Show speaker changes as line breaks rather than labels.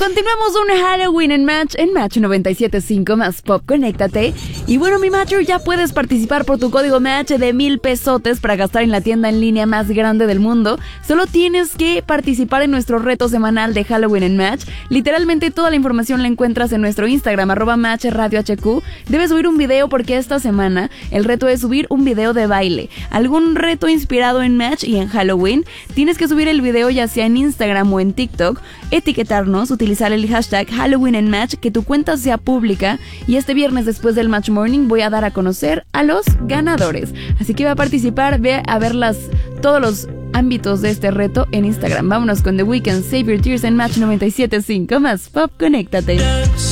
Continuamos un Halloween en Match 97.5 más Pop, conéctate. Y bueno, mi Matcher, ya puedes participar por tu código Match de 1,000 pesotes para gastar en la tienda en línea más grande del mundo. Solo tienes que participar en nuestro reto semanal de Halloween en Match. Literalmente toda la información la encuentras en nuestro Instagram, @MatchRadioHQ. Debes subir un video porque esta semana el reto es subir un video de baile. Algún reto inspirado en Match y en Halloween. Tienes que subir el video ya sea en Instagram o en TikTok, etiquetarnos, utilizar el hashtag Halloween en Match, que tu cuenta sea pública, y este viernes después del Match Morning voy a dar a conocer a los ganadores. Así que va a participar, ve a ver todos los ámbitos de este reto en Instagram. Vámonos con The Weeknd, Save Your Tears en Match 97.5 más Pop, conéctate.